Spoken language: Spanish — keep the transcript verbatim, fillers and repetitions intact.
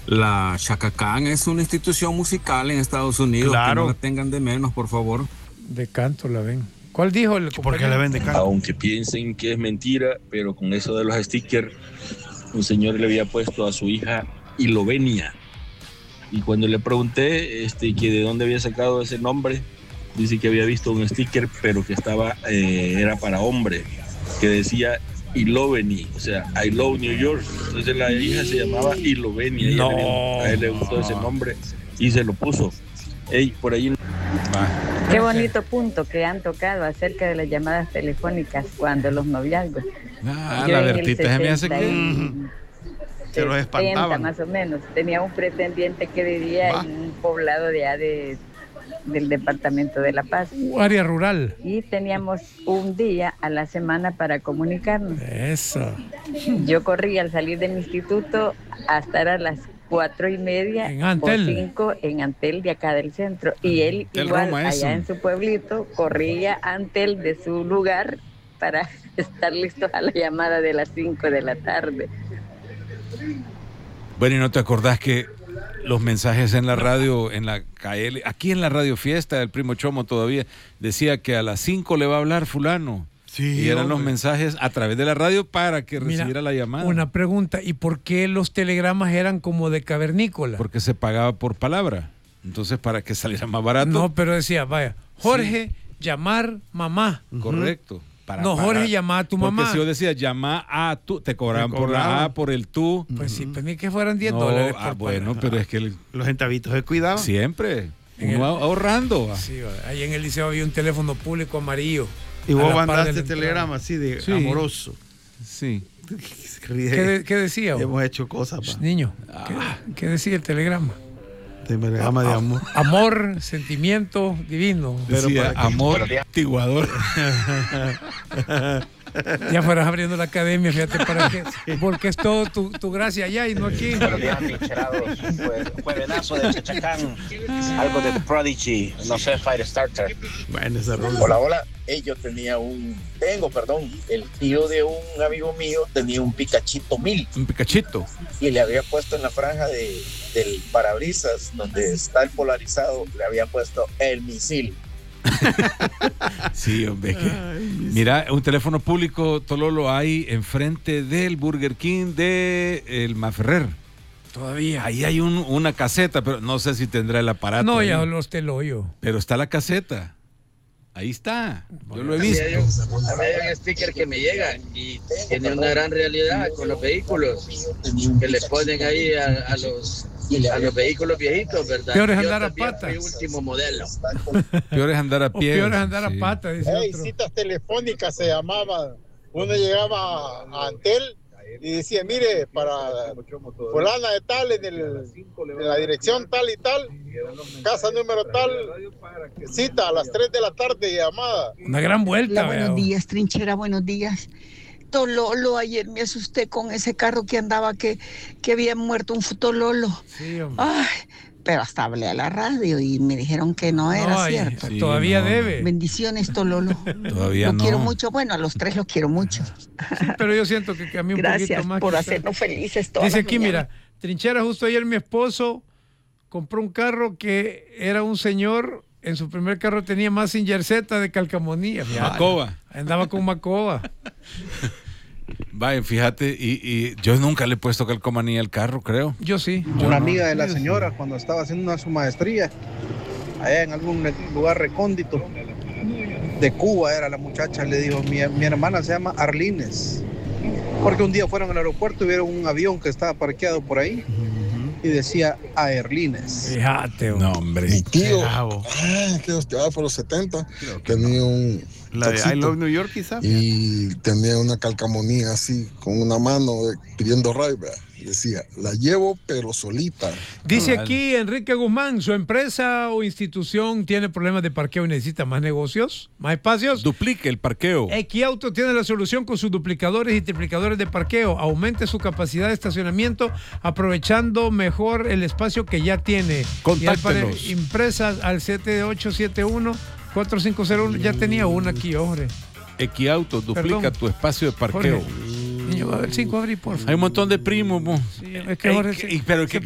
La Chaka Khan es una institución musical en Estados Unidos. Claro. Que no la tengan de menos, por favor. De canto la ven. ¿Cuál dijo el compañero? ¿Por qué la ven de canto? Aunque piensen que es mentira, pero con eso de los stickers, un señor le había puesto a su hija Ilovenia. Y cuando le pregunté este, que de dónde había sacado ese nombre, dice que había visto un sticker, pero que estaba eh, era para hombre, que decía Iloveni, o sea, I love New York. Entonces la hija se llamaba Ilovenia. No. Le, a él le gustó ese nombre y se lo puso. Ey, por ahí. Qué bonito punto que han tocado acerca de las llamadas telefónicas cuando los noviazgos. Ah, Yo la en el Bertita se me hace sesenta que... y Se los setenta, espantaban. más o menos. Tenía un pretendiente que vivía Va. en un poblado de, allá de del departamento de La Paz. Área rural. Y teníamos un día a la semana para comunicarnos. Eso. Yo corrí al salir de mi instituto hasta a las cuatro y media En Antel. o cinco en Antel de acá del centro. Y él Del igual Roma, eso. allá en su pueblito corría a Antel de su lugar para estar listo a la llamada de las cinco de la tarde. Bueno, ¿y no te acordás que los mensajes en la radio, en la K L, aquí en la Radio Fiesta, el primo Chomo todavía decía que a las cinco le va a hablar fulano? Sí, y eran los hombre. mensajes a través de la radio para que Mira, recibiera la llamada. Una pregunta, ¿y por qué los telegramas eran como de cavernícola? Porque se pagaba por palabra. Entonces, para que saliera más barato. No, pero decía, vaya, Jorge, llamar mamá. Correcto. Para No, Jorge, pagar. llama a tu Porque mamá. si yo decía, llama a tu, te cobraban Te por la cobraban. A, por el tú. Pues sí, pues ni que fueran diez No, dólares. ah, por bueno, palabra. pero es que el- Los centavitos se cuidaban. siempre, En uno el- ahorrando. Sí, va, ahí en el liceo había un teléfono público amarillo. Y a vos la par de mandaste la entrada. telegrama así de Sí. amoroso. Sí. ¿Qué, de- qué decía? vos? Hemos hecho cosas, Shh, pa. niño, ¿qué, Ah. qué decía el telegrama? Telegrama de amor. Amor, sentimiento divino. Decía, para qué. amor tiguador. Ya fueras abriendo la academia, fíjate para qué. Porque es todo tu, tu gracia allá y no aquí. Buenos días, pincherados. Pues, juevenazo de Chachacán. Algo de The Prodigy. No sé, Firestarter. Bueno, esa rola. Hola, hola. Hey, yo tenía un, tengo, perdón, el tío de un amigo mío tenía un Picachito mil Un picachito. y le había puesto en la franja de, del parabrisas donde está el polarizado, le había puesto el misil. Sí, hombre. que- Mira, un teléfono público, Tololo, hay enfrente del Burger King de el Maferrer. Todavía. Ahí hay un- una caseta, pero no sé si tendrá el aparato. No, ahí. ya los te lo oyo. Pero está la caseta. Ahí está. Yo lo he A mí visto. hay un, a mí hay un sticker que me llega y tiene una gran realidad con los vehículos que le ponen ahí a, a los a los vehículos viejitos, ¿verdad? Peor es Yo andar a también pata. fui último modelo. Peor es andar a O pie. peor es andar sí. a pata, dice Hey, otro. citas telefónicas se llamaban. Uno llegaba a Antel y decía, mire, para fulana de tal, en, el, en la dirección tal y tal, casa número tal, cita a las tres de la tarde, llamada. Una gran vuelta, Hola, buenos veo. días, Trinchera, buenos días. Tololo, ayer me asusté con ese carro que andaba que, que había muerto un futololo. Sí, hombre. Ay, pero hasta hablé a la radio y me dijeron que no era No, ay, cierto. Sí, todavía no. debe. Bendiciones, Tololo. Todavía Lo no. quiero mucho. Bueno, a los tres los quiero mucho. Sí, pero yo siento que, que a mí un Gracias poquito más. por quizá. hacernos felices todas Dice las aquí, mañanas. mira, Trinchera, justo ayer mi esposo compró un carro que era un señor, en su primer carro tenía Mazinger Z de calcamonía. fíjate. Macoba. Andaba con Macoba. Vaya, fíjate, y, y yo nunca le he puesto calcomanía al carro, creo. Yo sí. Yo Una no. amiga de la señora, cuando estaba haciendo una, su maestría, allá en algún lugar recóndito de Cuba, era la muchacha, le dijo, mi, mi hermana se llama Arlines, porque un día fueron al aeropuerto y vieron un avión que estaba parqueado por ahí y decía Aerlines. Fíjate, No, hombre. Mi tío, Bravo. ah, que estaba por los setenta, tenía un La de I taxito Love New York, quizás. y tenía una calcamonía así, con una mano eh, pidiendo ride, ¿verdad? Y decía, la llevo pero solita. Dice Vale. aquí Enrique Guzmán, ¿su empresa o institución tiene problemas de parqueo y necesita más negocios, más espacios? Duplique el parqueo. Equiauto tiene la solución con sus duplicadores y triplicadores de parqueo. Aumente su capacidad de estacionamiento aprovechando mejor el espacio que ya tiene. Contáctelos. Y al pare- Impresas al siete ocho siete uno cuatro cinco cero uno. Ya tenía una aquí, hombre. Equiauto, duplica Perdón. tu espacio de parqueo. Jorge, niño, a ver, cinco abrí, por favor. Hay un montón de primos, mo. Sí, es que Ey, Jorge que- se- y- pero que